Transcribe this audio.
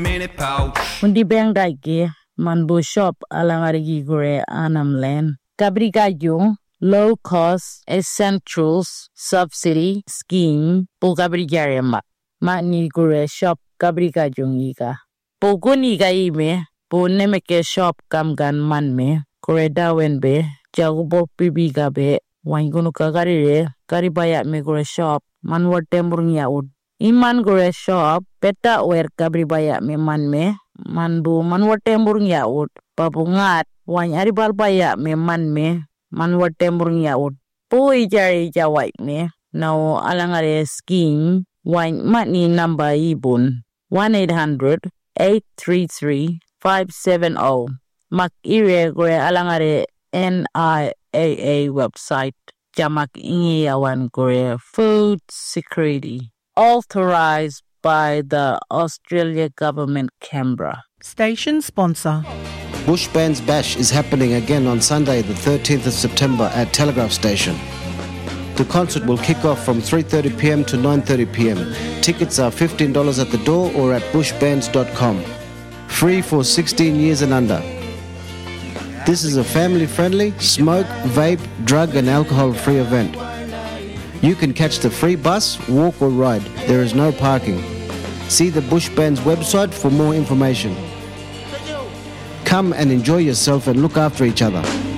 Undi bang daiki manbu shop alangarigi gore anamlen. Kabrika yung low cost essentials subsidy scheme po kabrigare ma ni gore shop kabrika yung ika. Po kuni ka ime po nemeke shop kamgan man me gore dawen be jagubo pibiga be waingunu kagarire karibaya me gore shop man watemurng yaud. Iman gore shop peta wer kabribaya me man bu man watemurng yaud papungat wany aribal baya me man watemurng yaud po ijari jawai me now alangare scheme wany matni number ibun 1-800-833-570 mak ire gore alangare NIAA website jamak ingi yawan gore food security authorized by the Australia Government, Canberra. Station sponsor. Bush Bands Bash is happening again on Sunday the 13th of September at Telegraph Station. The concert will kick off from 3:30pm to 9:30pm. Tickets are $15 at the door or at bushbands.com. Free for 16 years and under. This is a family-friendly, smoke, vape, drug and alcohol-free event. You can catch the free bus, walk or ride. There is no parking. See the Bush Band's website for more information. Come and enjoy yourself and look after each other.